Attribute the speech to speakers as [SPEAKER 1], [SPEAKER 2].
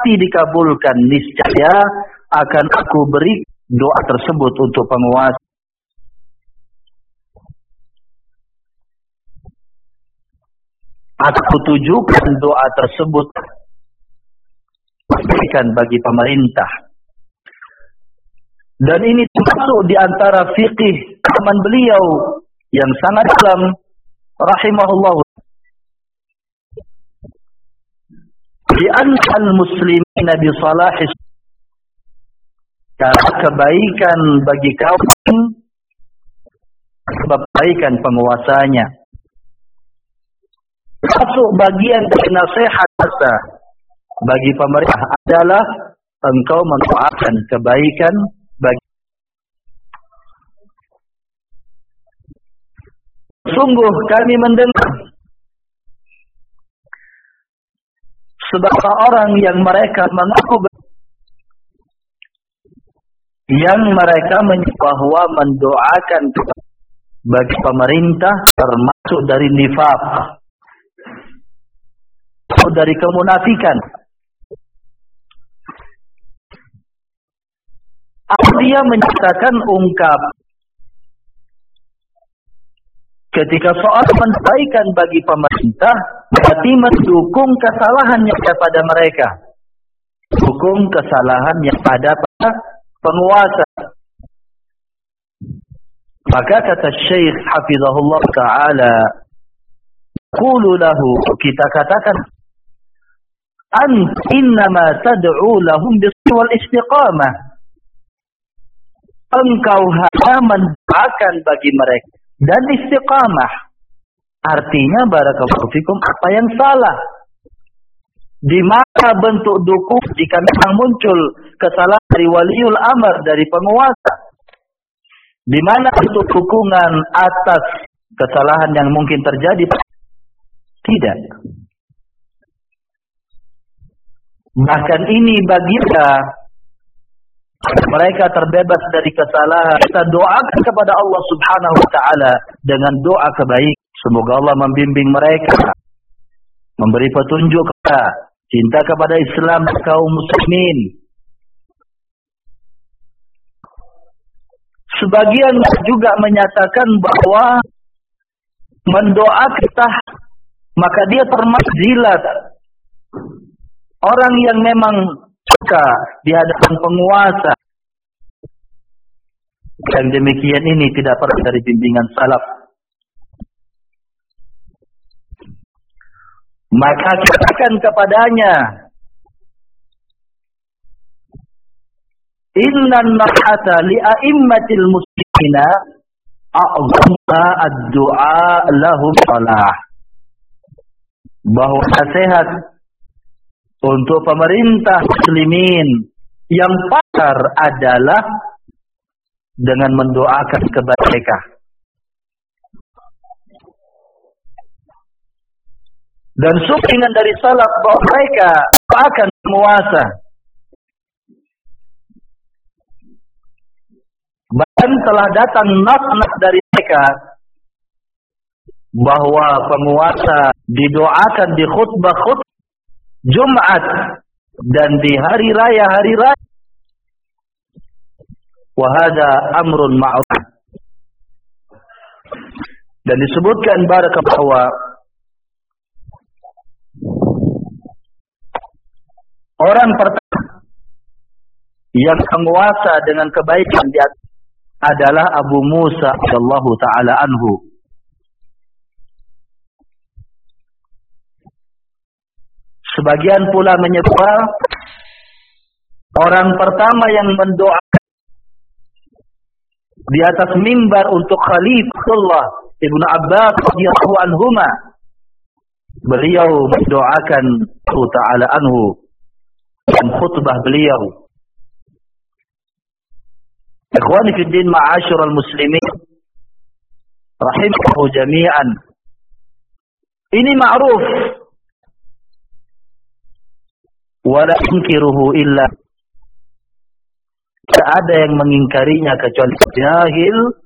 [SPEAKER 1] pasti dikabulkan, niscaya akan aku beri doa tersebut untuk penguasa. Aku tujukan doa tersebut berikan bagi pemerintah. Dan ini termasuk di antara fikih zaman beliau yang sangat dalam, rahimahullah. Di antal muslimin bi salahis, kebaikan bagi kaum sebab kebaikan penguasanya. Masuk bagian dari nasihat bagi pemerintah adalah engkau mendoakan kebaikan bagi. Sungguh kami mendengar sebagian orang yang mereka mengaku bahwa mendoakan bagi pemerintah termasuk dari nifaq, dari kemunafikan. Dia menyatakan ungkap ketika soal mendoakan bagi pemerintah berarti mendukung kesalahannya kepada mereka, dukung kesalahan yang pada penguasa. Maka kata Syekh hafizahullah taala, qulu lahu, kita katakan, innama tad'u lahum bis-wal istiqamah. Engkau hanya mendoakan bagi mereka dan istiqamah. Artinya barakallahu fikum, apa yang salah? Di mana bentuk dukung jika memang muncul kesalahan dari waliul amr, dari penguasa? Di mana bentuk dukungan atas kesalahan yang mungkin terjadi? Tidak. Bahkan ini baginda mereka terbebas dari kesalahan. Kita doakan kepada Allah Subhanahu wa taala dengan doa kebaikan. Semoga Allah membimbing mereka, memberi petunjuk kepada cinta kepada Islam dan kaum muslimin. Sebagian juga menyatakan bahwa mendoa kita maka dia termasuk zilat. Orang yang memang suka di hadapan penguasa. Yang demikian ini tidak pernah dari bimbingan salaf. Maka katakan kepadanya, innan nahata li a'immatil muslimina a'zama ad-du'a lahum salah. Bahwa nasihat untuk pemerintah muslimin yang pakar adalah dengan mendoakan kepada mereka. Dan sumbangan dari salaf bahwa mereka akan menguasa. Bahkan telah datang nas-nas dari mereka bahwa penguasa didoakan di khutbah-khutbah Jumat dan di hari raya wa hada amrun ma'ruf. Dan disebutkan bahwa orang pertama yang penguasa dengan kebaikan dia adalah Abu Musa radhiyallahu taala anhu. Sebagian pula menyebut orang pertama yang mendoakan di atas mimbar untuk Khalifah Ibnu Abbas radhiyallahu anhuma. Beliau mendoakan Allah taala anhu dalam khutbah beliau. Ikhwani fi din, ma'asyiral muslimin rahimahu jami'an. Ini ma'ruf wala yunkiruhu illa, tidak ada yang mengingkarinya kecuali jahil